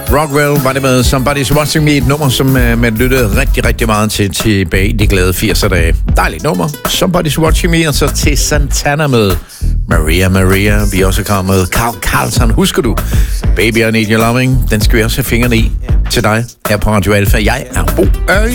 Rockwell var det med Somebody's Watching Me, et nummer, som man lyttede rigtig, rigtig meget til tilbage i de glade 80'er dage. Dejligt nummer, Somebody's Watching Me, og så til Santana med Maria Maria. Vi er også kommet med Carl Carlson, husker du? Baby, I Need Your Loving, den skal vi også have fingrene i til dig her på Radio Alpha. Jeg er Bo Øje.